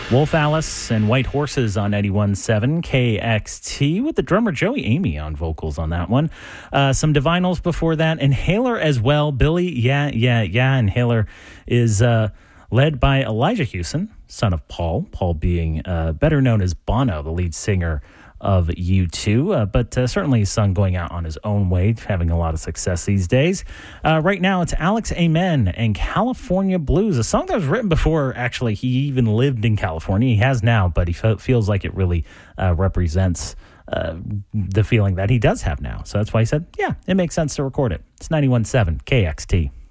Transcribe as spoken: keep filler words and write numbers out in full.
Wolf Alice and White Horses on ninety-one point seven K X T with the drummer Joey Amy on vocals on that one. Uh, some Divinals before that. Inhaler as well. Billy, yeah, yeah, yeah. Inhaler is uh, led by Elijah Hewson, son of Paul. Paul being uh, better known as Bono, the lead singer of U two, uh, but uh, certainly his son going out on his own way, having a lot of success these days. Uh, right now, it's Alex Amen and California Blues, a song that was written before, actually, he even lived in California. He has now, but he fe- feels like it really uh, represents uh, the feeling that he does have now. So that's why he said, yeah, it makes sense to record it. It's ninety-one point seven K X T.